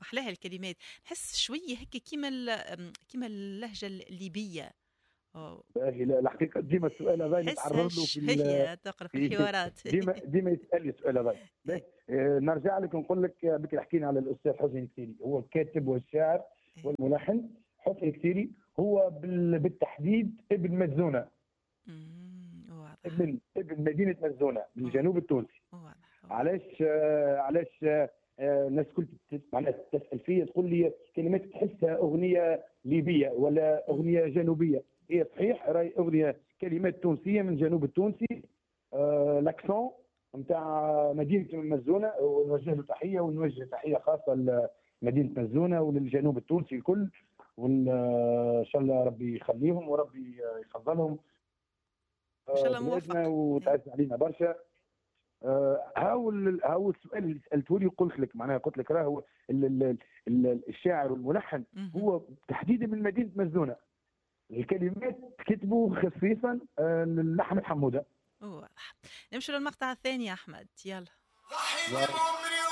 محلاها الكلمات، نحس شوية هيك كيما اللهجة الليبية. أو باهي. لا الحقيقه ديما السؤال هذا نحسها نتعرض له شوية تقرا في الحوارات. ديما يسال لي السؤال هذا. باهي. نرجع لك ونقول لك بك حكينا على الاستاذ حسني الكثيري، هو الكاتب والشاعر والملحن. حسني الكثيري هو بالتحديد ابن مزونه، واضح. ابن مدينه مزونه من الجنوب التونسي. واضح واضح. علاش الناس كل معناها تسال فيا تقول لي كلمات تحسها اغنيه ليبيه ولا اغنيه جنوبيه. هي صحيح راهي اغنيه كلمات تونسيه من الجنوب التونسي. لاكسون نتاع مدينه مزونه، ونوجه له تحيه، ونوجه تحيه خاصه لمدينه مزونه وللجنوب التونسي الكل. وان شاء الله ربي يخليهم وربي يفضلهم. إن شاء الله بلادنا موفق. وتعز علينا برشا. هاو السؤال اللي سالته لي قلت لك، معناها قلت لك راهو الشاعر والملحن هو تحديدا من مدينه مزونه. الكلمات كتبوا خصيصا لأحمد حموده. واضح. نمشي للمقطع الثاني يا أحمد، يلا. يا